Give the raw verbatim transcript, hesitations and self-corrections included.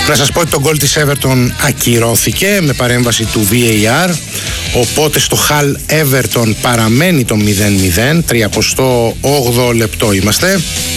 Να σας πω ότι το γκολ της Everton ακυρώθηκε με παρέμβαση του βι έι αρ, οπότε στο Hull Everton παραμένει το μηδέν μηδέν, τριακοστό όγδοο λεπτό είμαστε.